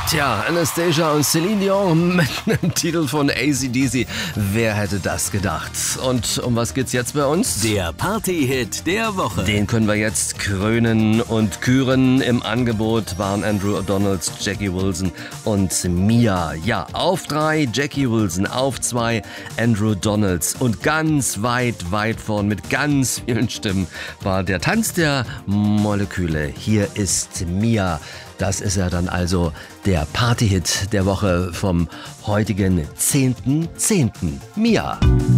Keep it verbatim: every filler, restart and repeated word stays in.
Tja, Anastasia und Celine Dion mit einem Titel von A C D C. Wer hätte das gedacht? Und um was geht's jetzt bei uns? Der Party-Hit der Woche. Den können wir jetzt krönen und küren. Im Angebot waren Andrew O'Donnells, Jackie Wilson und Mia. Ja, auf drei Jackie Wilson, auf zwei Andrew O'Donnells. Und ganz weit, weit vorn mit ganz vielen Stimmen war der Tanz der Moleküle. Hier ist Mia. Das ist ja dann also der Party-Hit der Woche vom heutigen zehnten zehnten Mia.